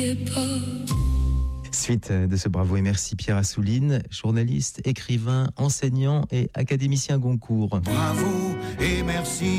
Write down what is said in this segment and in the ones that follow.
Suite de ce bravo et merci, Pierre Assouline, journaliste, écrivain, enseignant et académicien Goncourt. Bravo et merci.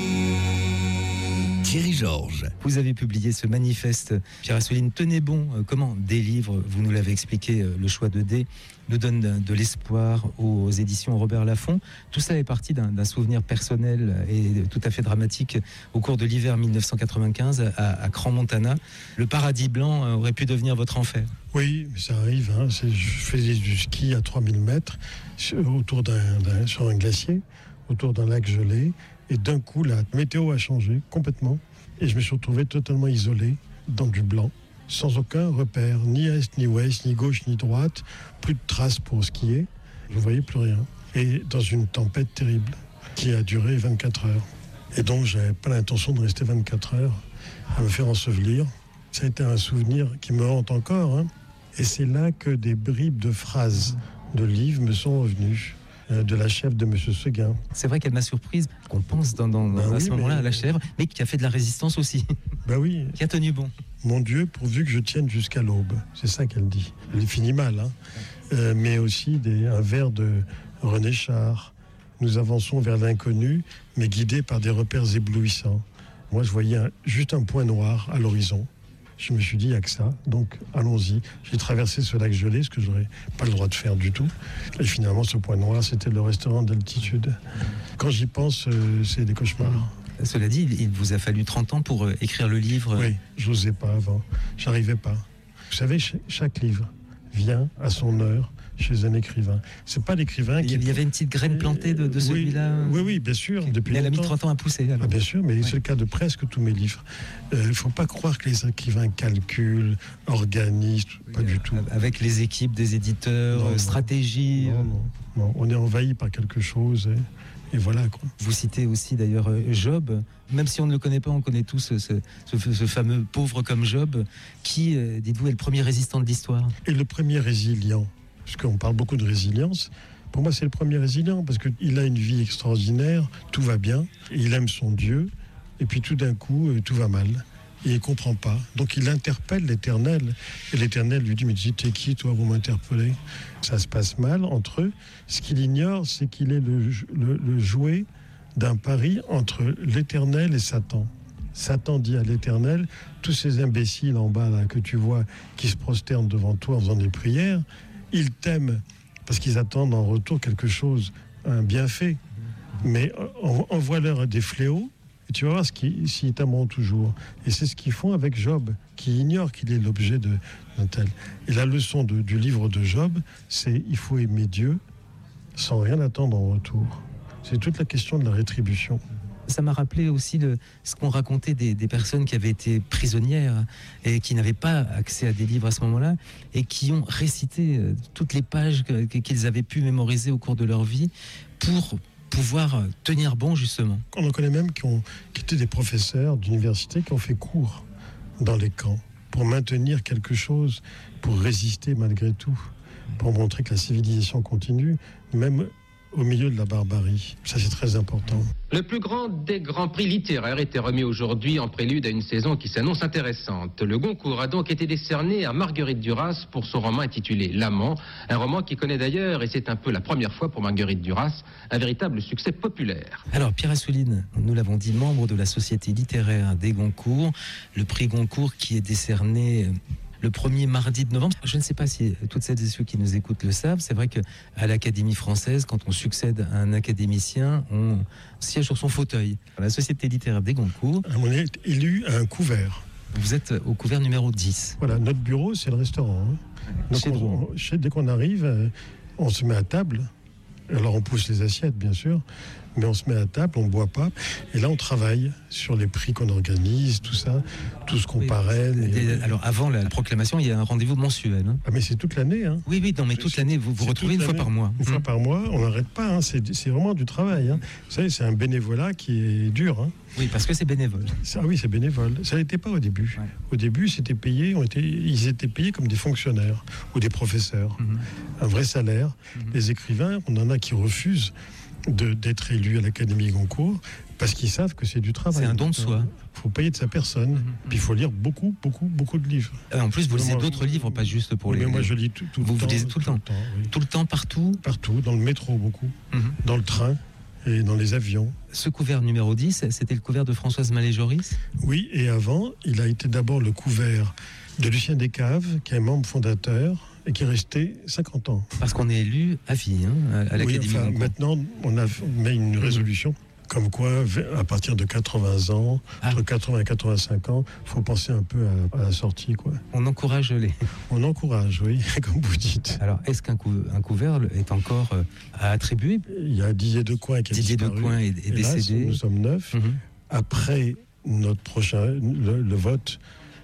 Thierry Georges. Vous avez publié ce manifeste, Pierre Assouline, tenez bon, comment des livres, vous nous l'avez expliqué, le choix de D, nous donne de l'espoir aux éditions Robert Laffont. Tout ça est parti d'un souvenir personnel et tout à fait dramatique au cours de l'hiver 1995 à Crans-Montana. Le paradis blanc aurait pu devenir votre enfer. Oui, ça arrive. Je faisais du ski à 3000 mètres sur un glacier, autour d'un lac gelé. Et d'un coup, la météo a changé complètement. Et je me suis retrouvé totalement isolé dans du blanc, sans aucun repère, ni est, ni ouest, ni gauche, ni droite. Plus de traces pour skier. Je ne voyais plus rien. Et dans une tempête terrible qui a duré 24 heures. Et donc, je n'avais pas l'intention de rester 24 heures à me faire ensevelir. Ça a été un souvenir qui me hante encore. Et c'est là que des bribes de phrases de livres me sont revenues. De la chèvre de M. Seguin. C'est vrai qu'elle m'a surprise, qu'on pense à ce moment-là à la chèvre, mais qui a fait de la résistance aussi. Ben oui. Qui a tenu bon. Mon Dieu, pourvu que je tienne jusqu'à l'aube. C'est ça qu'elle dit. Elle finit mal, mais aussi un vers de René Char. Nous avançons vers l'inconnu, mais guidés par des repères éblouissants. Moi, je voyais juste un point noir à l'horizon. Je me suis dit, il n'y a que ça, donc allons-y. J'ai traversé ce lac gelé, ce que je n'aurais pas le droit de faire du tout. Et finalement, ce point noir, c'était le restaurant d'altitude. Quand j'y pense, c'est des cauchemars. Cela dit, il vous a fallu 30 ans pour écrire le livre. Oui, je n'osais pas avant. J'arrivais pas. Vous savez, chaque livre vient à son heure chez un écrivain. C'est pas l'écrivain qui... Il y avait une petite graine plantée de celui-là. Oui, bien sûr. Depuis mais elle a mis 30 ans à pousser. Alors. Ah, bien sûr, mais c'est le cas de presque tous mes livres. Il ne faut pas croire que les écrivains calculent, organisent, pas du tout. Avec les équipes des éditeurs, stratégie. Non, on est envahi par quelque chose et voilà, quoi. Vous citez aussi d'ailleurs Job. Même si on ne le connaît pas, on connaît tous ce fameux pauvre comme Job, qui, dites-vous, est le premier résistant de l'histoire. Et le premier résilient. Parce qu'on parle beaucoup de résilience. Pour moi, c'est le premier résilient, parce qu'il a une vie extraordinaire, tout va bien, il aime son Dieu, et puis tout d'un coup, tout va mal. Et il ne comprend pas. Donc il interpelle l'Éternel. Et l'Éternel lui dit, mais t'es qui, toi, vous m'interpellez ? Ça se passe mal entre eux. Ce qu'il ignore, c'est qu'il est le jouet d'un pari entre l'Éternel et Satan. Satan dit à l'Éternel, tous ces imbéciles en bas là, que tu vois, qui se prosternent devant toi en faisant des prières, ils t'aiment parce qu'ils attendent en retour quelque chose, un bienfait. Mais envoie-leur des fléaux et tu vas voir s'ils t'aimeront toujours. Et c'est ce qu'ils font avec Job, qui ignore qu'il est l'objet d'un tel. Et la leçon du livre de Job, c'est il faut aimer Dieu sans rien attendre en retour. C'est toute la question de la rétribution. Ça m'a rappelé aussi ce qu'on racontait des personnes qui avaient été prisonnières et qui n'avaient pas accès à des livres à ce moment-là et qui ont récité toutes les pages qu'ils avaient pu mémoriser au cours de leur vie pour pouvoir tenir bon, justement. On en connaît même qui étaient des professeurs d'université qui ont fait cours dans les camps pour maintenir quelque chose, pour résister malgré tout, pour montrer que la civilisation continue, même au milieu de la barbarie. Ça, c'est très important. Le plus grand des grands prix littéraires était remis aujourd'hui en prélude à une saison qui s'annonce intéressante. Le Goncourt a donc été décerné à Marguerite Duras pour son roman intitulé L'Amant, un roman qui connaît d'ailleurs, et c'est un peu la première fois pour Marguerite Duras, un véritable succès populaire. Alors, Pierre Assouline, nous l'avons dit, membre de la Société littéraire des Goncourt, le prix Goncourt qui est décerné le premier mardi de novembre. Je ne sais pas si toutes celles et ceux qui nous écoutent le savent. C'est vrai qu'à l'Académie française, quand on succède à un académicien, on siège sur son fauteuil. La Société littéraire des Goncourt. On est élu à un couvert. Vous êtes au couvert numéro 10. Voilà, notre bureau, c'est le restaurant. Donc dès qu'on arrive, on se met à table. Alors on pousse les assiettes, bien sûr, mais on se met à table, on ne boit pas. Et là, on travaille sur les prix qu'on organise, tout ça, tout ce qu'on parraine. Alors, avant la proclamation, il y a un rendez-vous mensuel. Ah, mais c'est toute l'année. Oui, non, mais toute l'année, vous retrouvez une fois par mois. Une fois par mois, on n'arrête pas. C'est vraiment du travail. Vous savez, c'est un bénévolat qui est dur. Oui, parce que c'est bénévole. Oui, c'est bénévole. Ça n'était pas au début. Ouais. Au début, c'était payé, ils étaient payés comme des fonctionnaires ou des professeurs. Un vrai salaire. Les écrivains, on en a qui refusent d'être élus à l'Académie Goncourt Parce qu'ils savent que c'est du travail. C'est un don de soi. Il faut payer de sa personne. Puis il faut lire beaucoup de livres. En plus, vous lisez d'autres livres, pas juste pour les... Mais moi, je lis tout le temps. Vous lisez tout le temps, oui. Tout le temps, partout. Partout, dans le métro beaucoup, dans le train et dans les avions. Ce couvert numéro 10, c'était le couvert de Françoise Mallet-Joris ? Oui, et avant, il a été d'abord le couvert de Lucien Descaves, qui est membre fondateur et qui est resté 50 ans. Parce qu'on est élu à vie, à l'Académie Goncourt. Maintenant, on a mis une résolution comme quoi, à partir de 80 ans, entre 80 et 85 ans, il faut penser un peu à la sortie, quoi. On encourage les... On encourage, oui, comme vous dites. Alors, est-ce qu'un couvert est encore à attribuer ? Il y a Didier Decoing qui a disparu. Didier Decoing est décédé. Nous sommes 9. Après notre prochain, le vote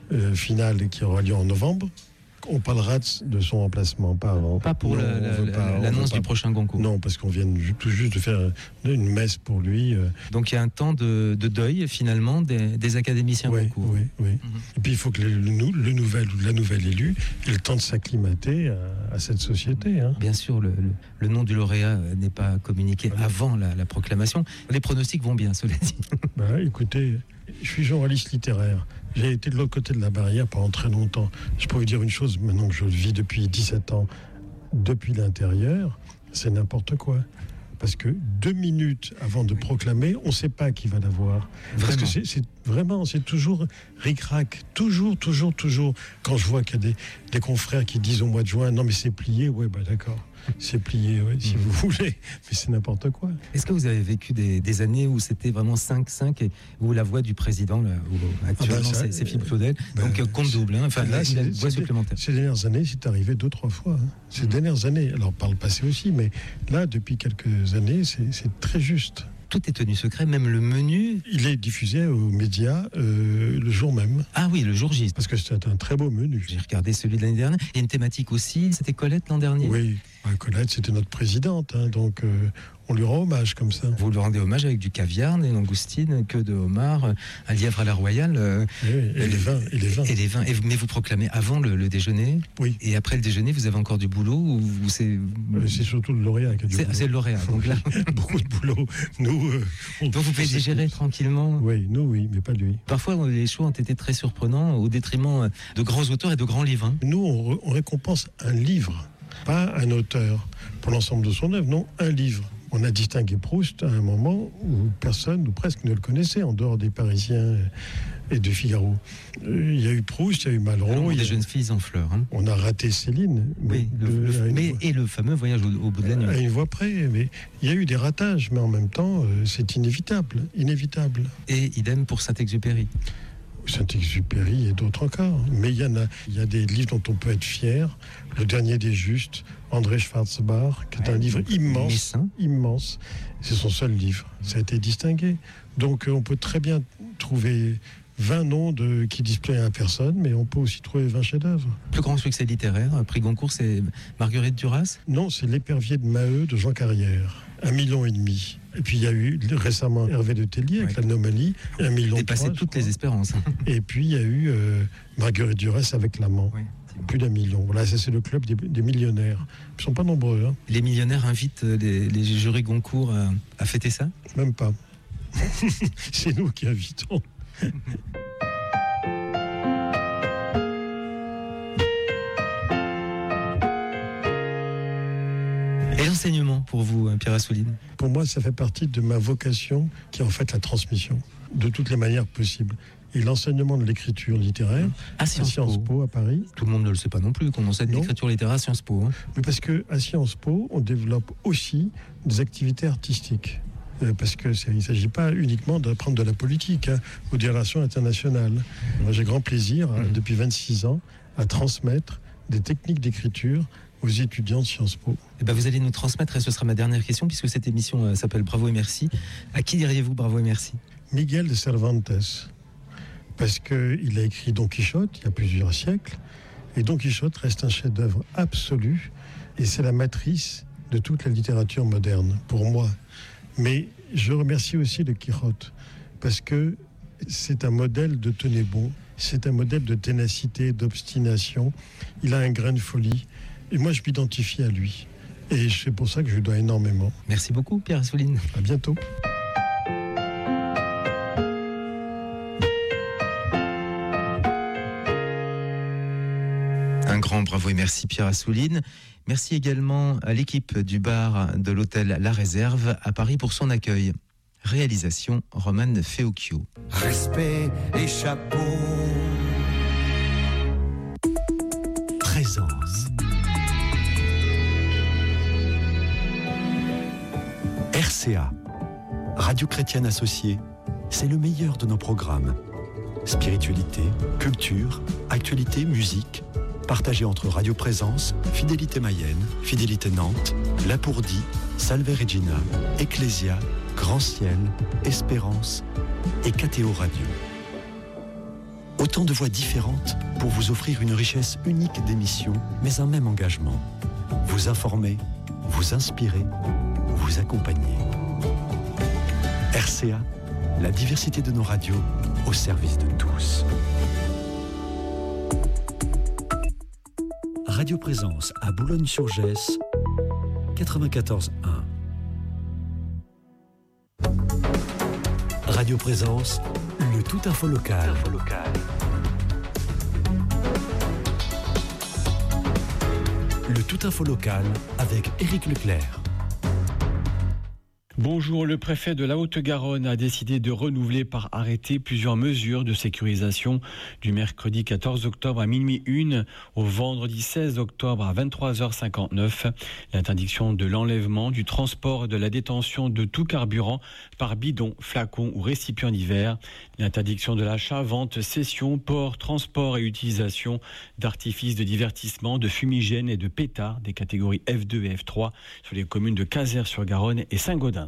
final qui aura lieu en novembre, on parlera de son remplacement, pas avant. Pas pour l'annonce du prochain Goncourt. Non, parce qu'on vient tout juste de faire une messe pour lui. Donc il y a un temps de deuil, finalement, des académiciens Goncourt. Oui. Et puis il faut que la nouvelle élue ait le temps de s'acclimater à cette société. Bien sûr, le nom du lauréat n'est pas communiqué avant la proclamation. Les pronostics vont bien, cela dit. Écoutez, je suis journaliste littéraire. J'ai été de l'autre côté de la barrière pendant très longtemps. Je peux vous dire une chose, maintenant que je vis depuis 17 ans, depuis l'intérieur, c'est n'importe quoi. Parce que 2 minutes avant de proclamer, on ne sait pas qui va l'avoir. Parce que c'est toujours ric-rac. Toujours. Quand je vois qu'il y a des confrères qui disent au mois de juin, non mais c'est plié, d'accord. C'est plié, si vous voulez, mais c'est n'importe quoi. Est-ce que vous avez vécu des années où c'était vraiment 5-5 et où la voix du président, là, où actuellement c'est Philippe Claudel, donc compte double, là, il a une voix supplémentaire. Ces dernières années, c'est arrivé 2-3 fois. Ces dernières années, alors par le passé aussi, mais là, depuis quelques années, c'est très juste. Tout est tenu secret, même le menu. Il est diffusé aux médias le jour même. Ah oui, le jour J. Parce que c'est un très beau menu. J'ai regardé celui de l'année dernière. Il y a une thématique aussi, c'était Colette l'an dernier. Oui, Colette, c'était notre présidente, donc on lui rend hommage comme ça. Vous lui rendez hommage avec du caviar, des langoustines, queue de homard, un lièvre à la royale. Oui, et les vins. Mais vous proclamez avant le déjeuner. Oui. Et après le déjeuner, vous avez encore du boulot ou c'est surtout le lauréat qui a du boulot. C'est le lauréat. Donc là, beaucoup de boulot. Nous, donc vous pouvez digérer tranquillement. Oui, mais pas lui. Parfois, les choix ont été très surprenants au détriment de grands auteurs et de grands livres. Nous, on récompense un livre, pas un auteur pour l'ensemble de son œuvre, non, un livre. On a distingué Proust à un moment où personne, ou presque, ne le connaissait, en dehors des Parisiens et de Figaro. Il y a eu Proust, il y a eu Malraux. Il y a des jeunes filles en fleurs. On a raté Céline. Oui, et le fameux voyage au bout de la nuit. À une voix près. Mais il y a eu des ratages, mais en même temps, c'est inévitable. Et idem pour Saint-Exupéry. Saint-Exupéry et d'autres encore. Mais il y a des livres dont on peut être fier. Le dernier des Justes, André Schwarzbach, qui est un livre immense. C'est son seul livre. Ça a été distingué. Donc on peut très bien trouver 20 noms qui disent plaît à personne, mais on peut aussi trouver 20 chefs-d'œuvre. Plus grand succès littéraire, prix Goncourt, c'est Marguerite Duras ? Non, c'est L'épervier de Maheu de Jean Carrière. 1,5 million. Et puis il y a eu récemment Hervé de Tellier avec l'Anomalie, 1,3 million. Dépassé toutes les espérances. Et puis il y a eu Marguerite Duras avec L'Amant. Oui. Plus d'1 million. Voilà, ça c'est le club des millionnaires. Ils ne sont pas nombreux. Les millionnaires invitent les jurys Goncourt à fêter ça ? Même pas. C'est nous qui invitons. Et l'enseignement pour vous, Pierre Assouline ? Pour moi, ça fait partie de ma vocation, qui est en fait la transmission, de toutes les manières possibles. Et l'enseignement de l'écriture littéraire à Sciences Po, à Paris. Tout le monde ne le sait pas non plus, qu'on enseigne l'écriture littéraire à Sciences Po. Mais parce qu'à Sciences Po, on développe aussi des activités artistiques. Parce qu'il ne s'agit pas uniquement d'apprendre de la politique ou des relations internationales. Moi, j'ai grand plaisir, depuis 26 ans, à transmettre des techniques d'écriture aux étudiants de Sciences Po. Vous allez nous transmettre, et ce sera ma dernière question, puisque cette émission s'appelle Bravo et Merci. À qui diriez-vous Bravo et Merci ? Miguel de Cervantes, parce qu'il a écrit Don Quichotte il y a plusieurs siècles, et Don Quichotte reste un chef-d'œuvre absolu, et c'est la matrice de toute la littérature moderne, pour moi. Mais je remercie aussi le Quichotte, parce que c'est un modèle de tenez bon, c'est un modèle de ténacité, d'obstination. Il a un grain de folie, et moi je m'identifie à lui. Et c'est pour ça que je lui dois énormément. Merci beaucoup, Pierre Assouline. À bientôt. Un grand bravo et merci Pierre Assouline. Merci également à l'équipe du bar de l'hôtel La Réserve à Paris pour son accueil. Réalisation Romane Feocchio. Respect et chapeau. Présence. RCA, Radio Chrétienne Associée, c'est le meilleur de nos programmes. Spiritualité, culture, actualité, musique, partagé entre Radio Présence, Fidélité Mayenne, Fidélité Nantes, Lapourdie, Salve Regina, Ecclésia, Grand Ciel, Espérance et KTO Radio. Autant de voix différentes pour vous offrir une richesse unique d'émissions, mais un même engagement. Vous informer, vous inspirer, vous accompagner. RCA, la diversité de nos radios au service de tous. Radio Présence à Boulogne-sur-Gesse, 94.1. Radio Présence, le tout info local. Le tout info local avec Éric Leclerc. Bonjour, le préfet de la Haute-Garonne a décidé de renouveler par arrêté plusieurs mesures de sécurisation du mercredi 14 octobre à minuit 1 au vendredi 16 octobre à 23h59. L'interdiction de l'enlèvement, du transport et de la détention de tout carburant par bidon, flacon ou récipient divers. L'interdiction de l'achat, vente, cession, port, transport et utilisation d'artifices de divertissement, de fumigènes et de pétards des catégories F2 et F3 sur les communes de Cazeres-sur-Garonne et Saint-Gaudens.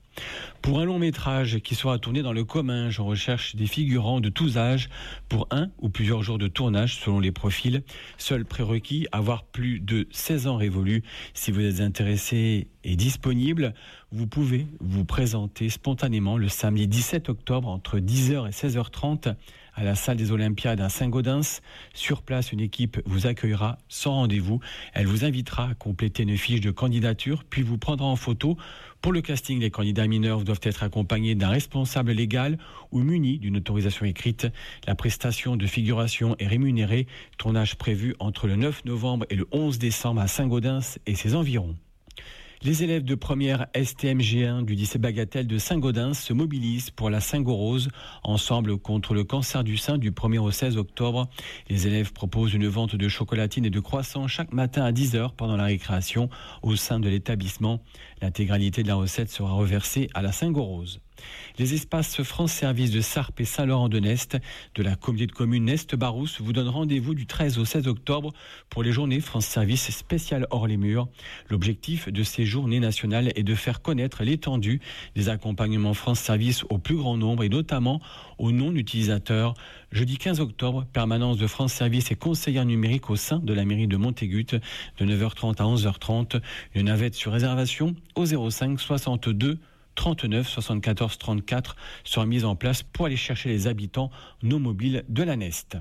Pour un long métrage qui sera tourné dans le Comminges, on recherche des figurants de tous âges pour un ou plusieurs jours de tournage selon les profils. Seul prérequis, avoir plus de 16 ans révolus. Si vous êtes intéressé et disponible, vous pouvez vous présenter spontanément le samedi 17 octobre entre 10h et 16h30 à la salle des Olympiades à Saint-Gaudens. Sur place, une équipe vous accueillera sans rendez-vous. Elle vous invitera à compléter une fiche de candidature, puis vous prendra en photo. Pour le casting, les candidats mineurs doivent être accompagnés d'un responsable légal ou munis d'une autorisation écrite. La prestation de figuration est rémunérée. Tournage prévu entre le 9 novembre et le 11 décembre à Saint-Gaudens et ses environs. Les élèves de première STMG1 du lycée Bagatelle de Saint-Gaudens se mobilisent pour la Saint-Gorose, ensemble contre le cancer du sein du 1er au 16 octobre. Les élèves proposent une vente de chocolatines et de croissants chaque matin à 10h pendant la récréation au sein de l'établissement. L'intégralité de la recette sera reversée à la Saint-Gorose. Les espaces France Service de Sarp et Saint-Laurent-de-Nest de la communauté de communes Nest-Barousse vous donnent rendez-vous du 13 au 16 octobre pour les journées France Service spéciales hors les murs. L'objectif de ces journées nationales est de faire connaître l'étendue des accompagnements France Service au plus grand nombre et notamment aux non-utilisateurs. Jeudi 15 octobre, permanence de France Service et conseillère numérique au sein de la mairie de Montaigut de 9h30 à 11h30. Une navette sur réservation au 05 62 39 74 34 sera mise en place pour aller chercher les habitants non mobiles de la Nest.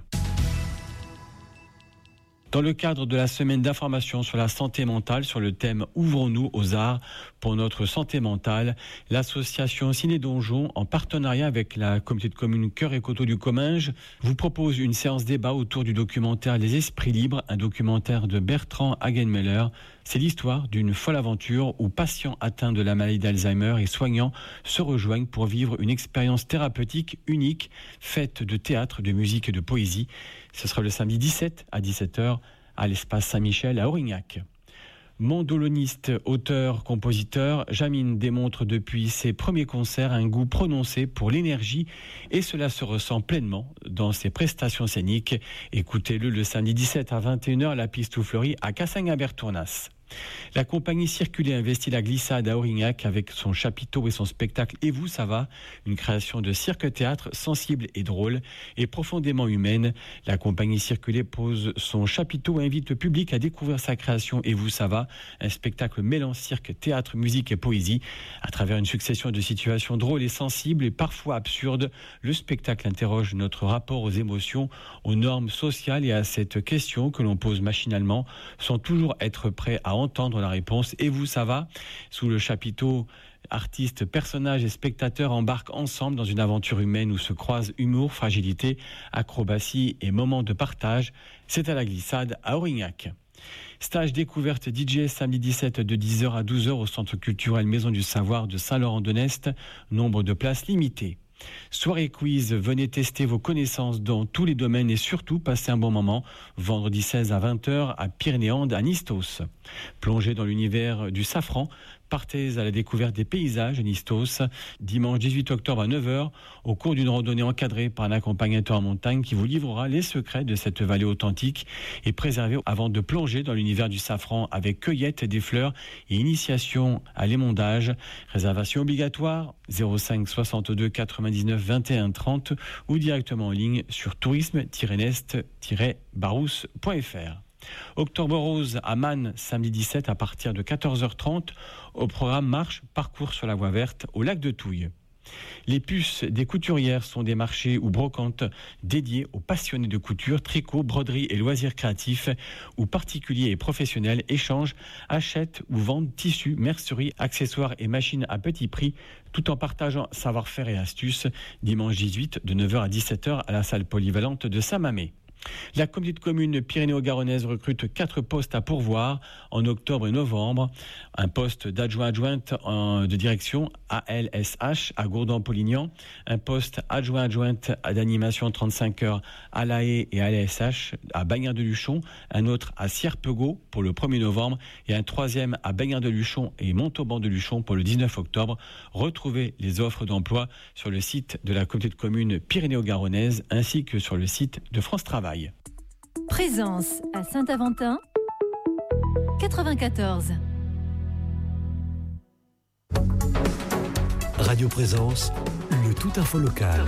Dans le cadre de la semaine d'information sur la santé mentale sur le thème « Ouvrons-nous aux arts pour notre santé mentale », l'association Ciné Donjon, en partenariat avec la communauté de communes Cœur et Coteaux du Comminges, vous propose une séance débat autour du documentaire « Les Esprits Libres », un documentaire de Bertrand Hagenmüller. C'est l'histoire d'une folle aventure où patients atteints de la maladie d'Alzheimer et soignants se rejoignent pour vivre une expérience thérapeutique unique, faite de théâtre, de musique et de poésie. Ce sera le samedi 17 à 17h à l'espace Saint-Michel à Aurignac. Mandoloniste, auteur, compositeur, Jamine démontre depuis ses premiers concerts un goût prononcé pour l'énergie et cela se ressent pleinement dans ses prestations scéniques. Écoutez-le le samedi 17 à 21h à la Piste Fleurie à Cassagne-Bertournas. La compagnie Circuler investit la glissade à Aurignac avec son chapiteau et son spectacle Et vous, ça va, une création de cirque-théâtre sensible et drôle et profondément humaine. La compagnie Circuler pose son chapiteau et invite le public à découvrir sa création Et vous, ça va, un spectacle mêlant cirque, théâtre, musique et poésie. À travers une succession de situations drôles et sensibles et parfois absurdes, le spectacle interroge notre rapport aux émotions, aux normes sociales et à cette question que l'on pose machinalement, sans toujours être prêt à entendre la réponse. Et vous, ça va? Sous le chapiteau artistes, personnages et spectateurs embarquent ensemble dans une aventure humaine où se croisent humour, fragilité, acrobatie et moments de partage. C'est à la Glissade à Aurignac. Stage découverte DJ samedi 17 de 10h à 12h au Centre culturel Maison du Savoir de Saint-Laurent-de-Nest. Nombre de places limitées. Soirée quiz, venez tester vos connaissances dans tous les domaines et surtout passer un bon moment. Vendredi 16 à 20h à Pyrénéande à Nistos. Plongez dans l'univers du safran. Partez à la découverte des paysages à Nistos. Dimanche 18 octobre à 9h au cours d'une randonnée encadrée par un accompagnateur en montagne qui vous livrera les secrets de cette vallée authentique et préservée avant de plonger dans l'univers du safran avec cueillette des fleurs et initiation à l'émondage. Réservation obligatoire 05 62 99 21 30 ou directement en ligne sur tourisme-nest-barousse.fr. Octobre Rose à Man, samedi 17 à partir de 14h30. Au programme marche, parcours sur la voie verte au lac de Touille. Les puces des couturières sont des marchés ou brocantes dédiés aux passionnés de couture, tricot, broderie et loisirs créatifs où particuliers et professionnels échangent, achètent ou vendent tissus, merceries, accessoires et machines à petit prix tout en partageant savoir-faire et astuces. Dimanche 18 de 9h à 17h à la salle polyvalente de Saint-Mamé. La communauté de communes Pyrénéo-Garonnaise recrute 4 postes à pourvoir en octobre et novembre. Un poste d'adjointe de direction ALSH à Gourdon-Polignan, un poste adjointe d'animation 35 heures à La Haye et à ALSH à Bagnères-de-Luchon, un autre à Sierpegot pour le 1er novembre et un troisième à Bagnères-de-Luchon et Montauban-de-Luchon pour le 19 octobre. Retrouvez les offres d'emploi sur le site de la communauté de communes Pyrénéo-Garonnaise ainsi que sur le site de France Travail. Présence à Saint-Aventin 94. Radio Présence, le tout info local.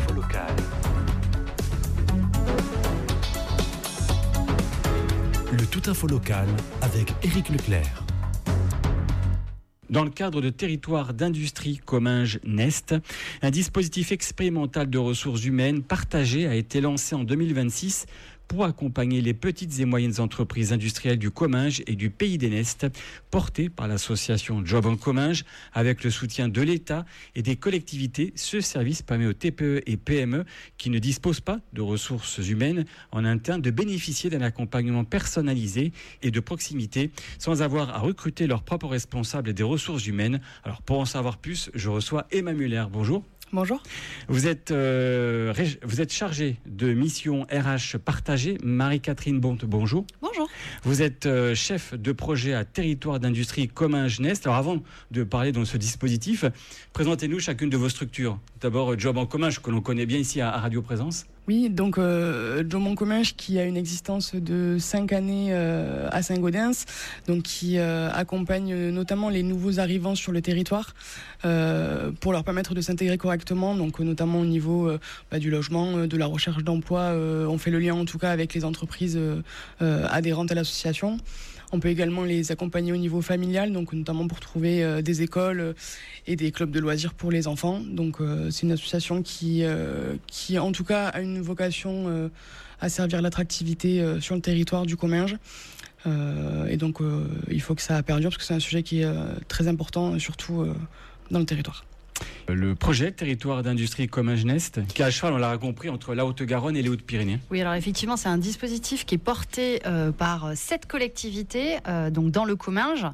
Le tout info local avec Éric Leclerc. Dans le cadre de territoire d'industrie Comminges-Nest, un dispositif expérimental de ressources humaines partagées a été lancé en 2026 pour accompagner les petites et moyennes entreprises industrielles du Comminges et du Pays des Nestes, portées par l'association Job en Comminges, avec le soutien de l'État et des collectivités. Ce service permet aux TPE et PME qui ne disposent pas de ressources humaines en interne de bénéficier d'un accompagnement personnalisé et de proximité sans avoir à recruter leurs propres responsables des ressources humaines. Alors pour en savoir plus, je reçois Emma Muller. Bonjour. Bonjour. Vous êtes chargée de mission RH partagée. Marie-Catherine Bonte, bonjour. Bonjour. Vous êtes chef de projet à territoire d'industrie Comminges-Nest. Alors avant de parler de ce dispositif, présentez-nous chacune de vos structures. D'abord Job en Comminges, que l'on connaît bien ici à Radio Présence. Oui, donc Job en Comminges qui a une existence de 5 années à Saint-Gaudens, donc qui accompagne notamment les nouveaux arrivants sur le territoire pour leur permettre de s'intégrer correctement, donc notamment au niveau du logement, de la recherche d'emploi. On fait le lien en tout cas avec les entreprises adhérentes à l'association. On peut également les accompagner au niveau familial, donc notamment pour trouver des écoles et des clubs de loisirs pour les enfants. Donc c'est une association qui en tout cas a une vocation à servir l'attractivité sur le territoire du Comminges. Et donc il faut que ça perdure parce que c'est un sujet qui est très important, surtout dans le territoire. Le projet territoire d'industrie Comminges-Nest, qui est à cheval, on l'a compris, entre la Haute-Garonne et les Hautes-Pyrénées. Oui, alors effectivement, c'est un dispositif qui est porté par 7 collectivités, donc dans le Comminges.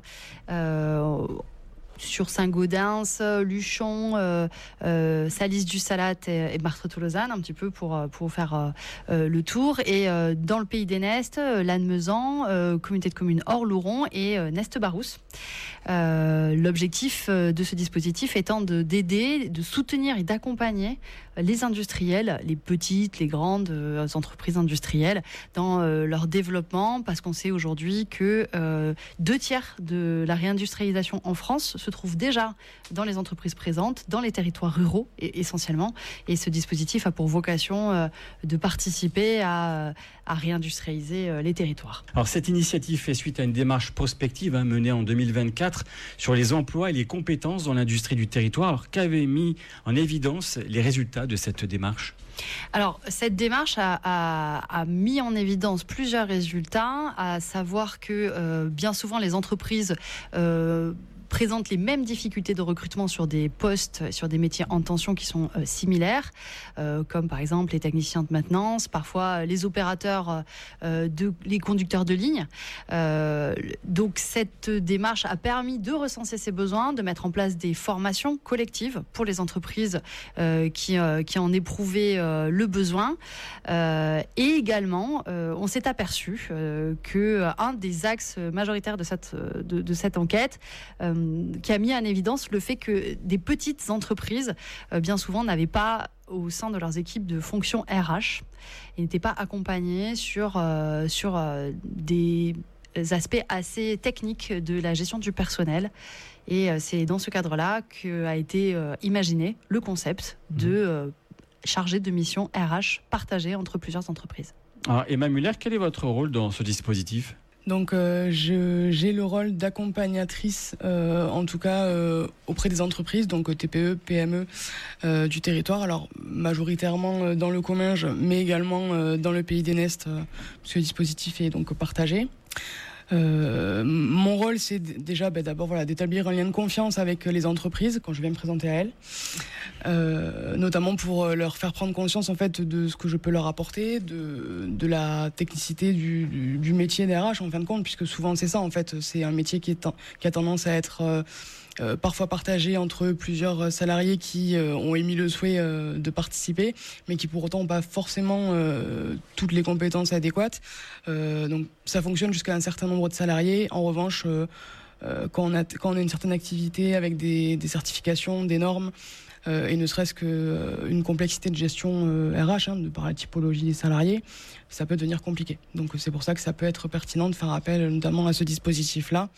Sur Saint-Gaudens, Luchon, Salis-du-Salat et Martre-Tolosane, un petit peu pour faire le tour. Et dans le Pays des Nestes, Lannemezan, communauté de communes Orlouron et Nest-Barousse. L'objectif de ce dispositif étant d'aider, de soutenir et d'accompagner les industriels, les petites, les grandes entreprises industrielles dans leur développement, parce qu'on sait aujourd'hui que 2/3 de la réindustrialisation en France se trouve déjà dans les entreprises présentes, dans les territoires ruraux essentiellement. Et ce dispositif a pour vocation de participer à réindustrialiser les territoires. Alors cette initiative fait suite à une démarche prospective menée en 2024 sur les emplois et les compétences dans l'industrie du territoire. Alors qu'avaient mis en évidence les résultats de cette démarche ? Alors, cette démarche a mis en évidence plusieurs résultats, à savoir que bien souvent les entreprises présentent les mêmes difficultés de recrutement sur des postes, sur des métiers en tension qui sont similaires, comme par exemple les techniciens de maintenance, parfois les opérateurs, les conducteurs de ligne. Donc cette démarche a permis de recenser ces besoins, de mettre en place des formations collectives pour les entreprises qui en éprouvaient le besoin. Et également, on s'est aperçu qu'un des axes majoritaires de cette enquête qui a mis en évidence le fait que des petites entreprises, bien souvent, n'avaient pas au sein de leurs équipes de fonction RH et n'étaient pas accompagnées sur des aspects assez techniques de la gestion du personnel. Et c'est dans ce cadre-là qu'a été imaginé le concept de chargé de mission RH partagée entre plusieurs entreprises. Alors, Emma Muller, quel est votre rôle dans ce dispositif ? Donc j'ai le rôle d'accompagnatrice, en tout cas auprès des entreprises, donc TPE, PME du territoire. Alors majoritairement dans le Comminges, mais également dans le Pays d'Enest, parce que le dispositif est donc partagé. Mon rôle, c'est déjà d'abord d'établir un lien de confiance avec les entreprises quand je viens me présenter à elles, notamment pour leur faire prendre conscience en fait de ce que je peux leur apporter, de la technicité du métier d'RH en fin de compte, puisque souvent c'est ça en fait, c'est un métier qui a tendance à être parfois partagé entre plusieurs salariés qui ont émis le souhait de participer, mais qui pour autant n'ont pas forcément toutes les compétences adéquates. Donc ça fonctionne jusqu'à un certain nombre de salariés. En revanche, quand on a une certaine activité avec des certifications, des normes, et ne serait-ce qu'une complexité de gestion RH, de par la typologie des salariés, ça peut devenir compliqué. Donc c'est pour ça que ça peut être pertinent de faire appel notamment à ce dispositif-là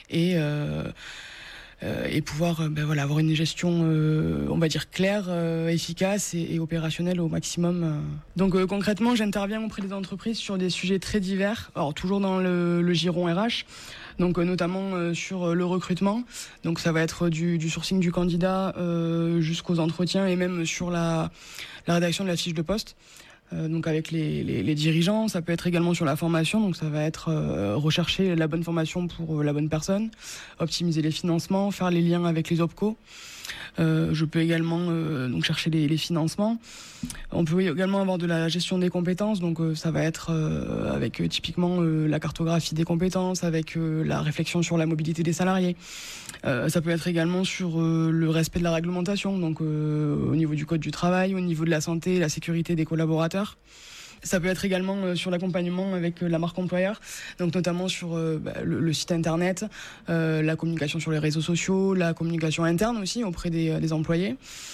et pouvoir avoir une gestion on va dire claire, efficace et opérationnelle au maximum. Donc concrètement, j'interviens auprès des entreprises sur des sujets très divers, alors toujours dans le giron RH, donc notamment sur le recrutement. Donc ça va être du sourcing du candidat jusqu'aux entretiens et même sur la rédaction de la fiche de poste. Donc avec les dirigeants, ça peut être également sur la formation, donc ça va être rechercher la bonne formation pour la bonne personne, optimiser les financements, faire les liens avec les OPCO. Je peux également donc chercher les financements. On peut également avoir de la gestion des compétences, donc ça va être avec typiquement la cartographie des compétences, avec la réflexion sur la mobilité des salariés. Ça peut être également sur le respect de la réglementation, donc au niveau du code du travail, au niveau de la santé et la sécurité des collaborateurs. Ça peut être également sur l'accompagnement avec la marque employeur, donc notamment sur le site internet, la communication sur les réseaux sociaux, la communication interne aussi auprès des employés.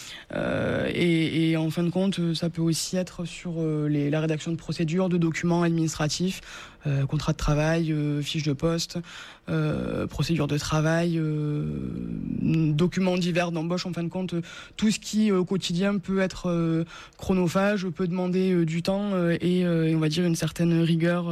Et en fin de compte, ça peut aussi être sur la rédaction de procédures, de documents administratifs, contrat de travail, fiche de poste, procédures de travail, documents divers d'embauche. En fin de compte, tout ce qui au quotidien peut être chronophage, peut demander du temps et on va dire une certaine rigueur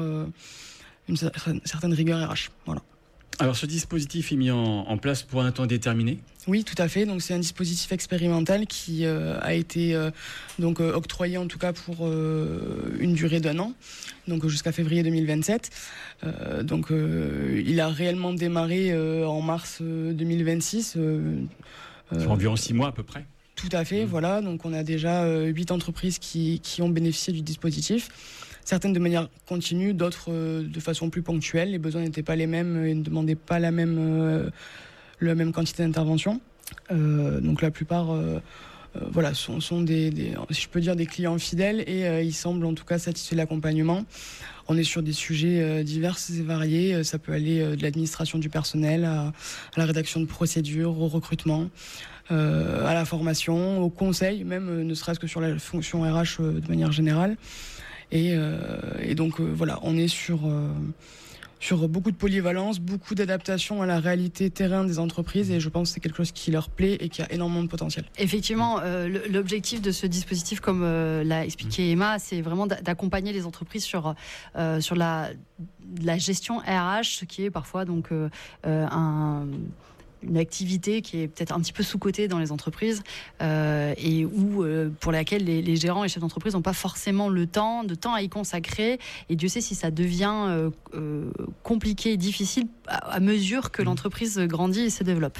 RH. Voilà. Alors ce dispositif est mis en place pour un temps déterminé ? Oui, tout à fait. Donc c'est un dispositif expérimental qui a été octroyé en tout cas pour une durée d'1 an, donc jusqu'à février 2027. Il a réellement démarré en mars 2026. Environ 6 mois à peu près. Tout à fait, voilà. Donc on a déjà 8 entreprises qui ont bénéficié du dispositif. Certaines de manière continue, d'autres de façon plus ponctuelle. Les besoins n'étaient pas les mêmes et ne demandaient pas la même quantité d'intervention. Donc la plupart sont des, si je peux dire, des clients fidèles et ils semblent en tout cas satisfaits de l'accompagnement. On est sur des sujets divers et variés. Ça peut aller de l'administration du personnel à la rédaction de procédures, au recrutement, à la formation, au conseil, même ne serait-ce que sur la fonction RH de manière générale. Et donc on est sur beaucoup de polyvalence, beaucoup d'adaptation à la réalité terrain des entreprises et je pense que c'est quelque chose qui leur plaît et qui a énormément de potentiel. Effectivement, l'objectif de ce dispositif, comme l'a expliqué Emma, c'est vraiment d'accompagner les entreprises sur la gestion RH, ce qui est parfois donc une activité qui est peut-être un petit peu sous-cotée dans les entreprises et où pour laquelle les gérants et chefs d'entreprise n'ont pas forcément de temps à y consacrer. Et Dieu sait si ça devient compliqué et difficile à mesure que l'entreprise grandit et se développe.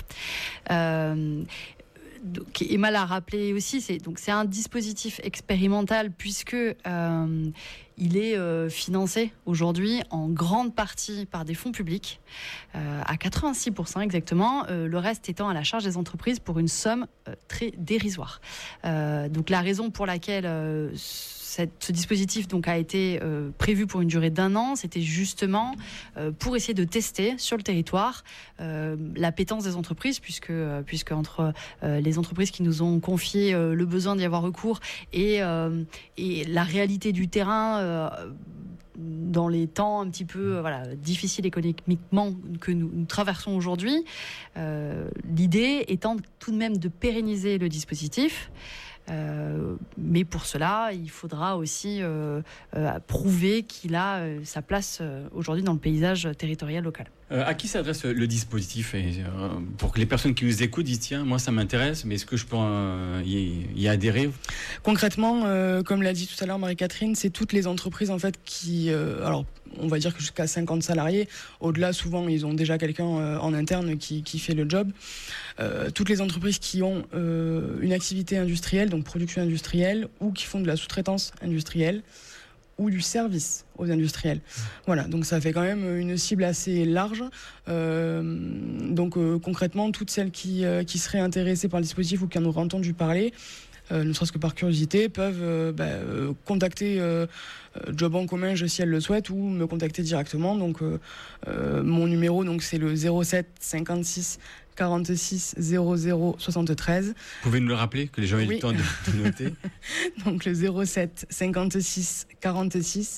Emma l'a rappelé aussi, c'est un dispositif expérimental puisque il est financé aujourd'hui en grande partie par des fonds publics, à 86% exactement, le reste étant à la charge des entreprises pour une somme très dérisoire. Donc la raison pour laquelle ce dispositif donc a été prévu pour une durée d'1 an, c'était justement pour essayer de tester sur le territoire l'appétence des entreprises, puisque entre les entreprises qui nous ont confié le besoin d'y avoir recours et la réalité du terrain dans les temps un petit peu difficiles économiquement que nous traversons aujourd'hui, l'idée étant tout de même de pérenniser le dispositif. Mais pour cela, il faudra aussi prouver qu'il a sa place aujourd'hui dans le paysage territorial local. À qui s'adresse le dispositif pour que les personnes qui nous écoutent disent tiens, moi ça m'intéresse, mais est-ce que je peux y adhérer? Concrètement, comme l'a dit tout à l'heure Marie-Catherine, c'est toutes les entreprises en fait qui, alors on va dire que jusqu'à 50 salariés, au-delà souvent ils ont déjà quelqu'un en interne qui fait le job. Toutes les entreprises qui ont une activité industrielle, donc production industrielle, ou qui font de la sous-traitance industrielle, ou du service aux industriels. Voilà, donc ça fait quand même une cible assez large. Donc concrètement, toutes celles qui seraient intéressées par le dispositif ou qui en auraient entendu parler, ne serait-ce que par curiosité, peuvent contacter Job en commun si elles le souhaitent, ou me contacter directement. Donc mon numéro, donc c'est le 07 56 46 00 73. Vous pouvez nous le rappeler, que les gens aient le temps de noter. Donc le 07 56 46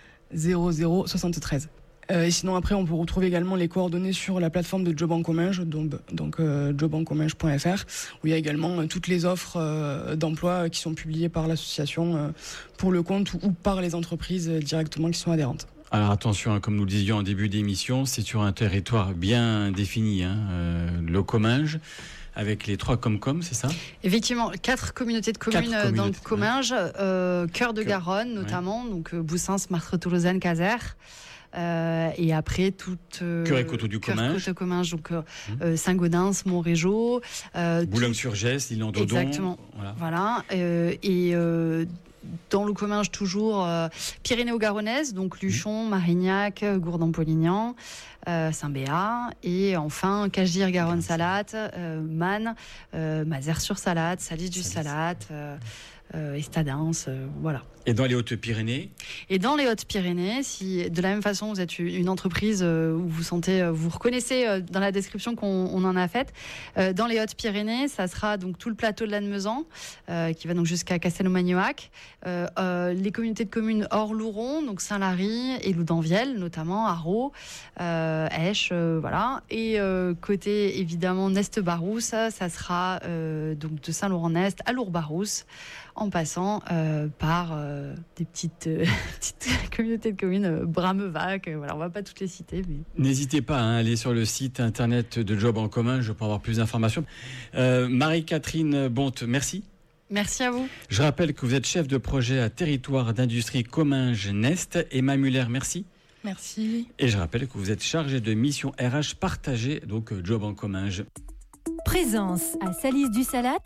00 73. Et sinon après on peut retrouver également les coordonnées sur la plateforme de Job en commun, donc jobencommenge.fr, où il y a également toutes les offres d'emploi qui sont publiées par l'association pour le compte ou par les entreprises directement qui sont adhérentes. Alors attention, comme nous le disions en début d'émission, c'est sur un territoire bien défini, le Comminges, avec les 3 Comcom, c'est ça? Effectivement, 4 communautés de communes dans le Comminges, Cœur de Garonne notamment, donc Boussins, Martretout, Lausanne, Caser. Et après toute Cœur et Coteau du Comminges, donc Saint-Gaudens, Montrégeau, Boulogne-sur-Gesse, Île-en-Dodon. Exactement. Voilà. Et dans le Comminges toujours Pyrénées-Garonnaises, donc Luchon, Marignac, Gourdon-Polignan, Saint-Béat, et enfin Cagir-Garonne-Salate, Man, Mazères-sur-Salate, Salis-du-Salate, Estadens, voilà. Et dans les Hautes-Pyrénées? Et dans les Hautes-Pyrénées, si de la même façon vous êtes une entreprise où vous reconnaissez dans la description qu'on en a faite, dans les Hautes-Pyrénées, ça sera donc tout le plateau de Lannemezan, qui va donc jusqu'à Castelnau-Magnoac, les communautés de communes hors Louron, donc Saint-Lary et Loudanvielle, notamment Arrault, Esch, voilà. Et côté évidemment Nest-Barousse, ça sera donc de Saint-Laurent-Nest à Lourdes-Barousse, en passant par des petites communautés de communes, Bramevac, voilà, on ne va pas toutes les citer. Mais... N'hésitez pas à aller sur le site internet de Job en commun, je peux avoir plus d'informations. Marie-Catherine Bonte, merci. Merci à vous. Je rappelle que vous êtes chef de projet à territoire d'industrie Comminges Nest. Emma Muller, merci. Merci. Et je rappelle que vous êtes chargé de mission RH partagée, donc Job en Comminges. Présence à Salis-du-Salate,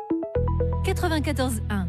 94.1.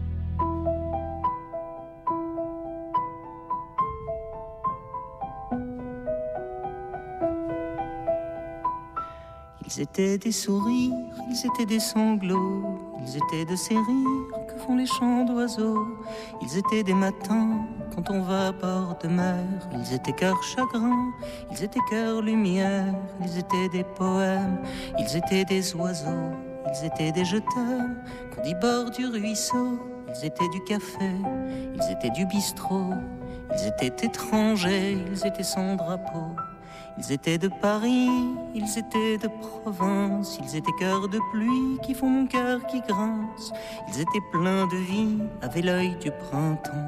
Ils étaient des sourires, ils étaient des sanglots, ils étaient de ces rires que font les chants d'oiseaux. Ils étaient des matins quand on va à bord de mer, ils étaient cœur chagrin, ils étaient cœur lumière, ils étaient des poèmes, ils étaient des oiseaux, ils étaient des je t'aime qu'on dit bord du ruisseau. Ils étaient du café, ils étaient du bistrot, ils étaient étrangers, ils étaient sans drapeau. Ils étaient de Paris, ils étaient de province, ils étaient cœurs de pluie qui font mon cœur qui grince. Ils étaient pleins de vie, avaient l'œil du printemps.